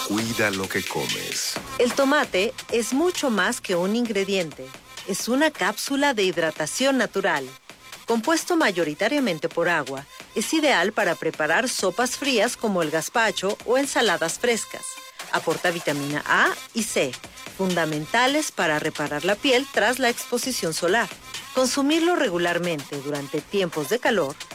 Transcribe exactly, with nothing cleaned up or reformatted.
Cuida lo que comes. El tomate es mucho más que un ingrediente. Es una cápsula de hidratación natural. Compuesto mayoritariamente por agua, es ideal para preparar sopas frías como el gazpacho o ensaladas frescas. Aporta vitamina A y C, fundamentales para reparar la piel tras la exposición solar. Consumirlo regularmente durante tiempos de calor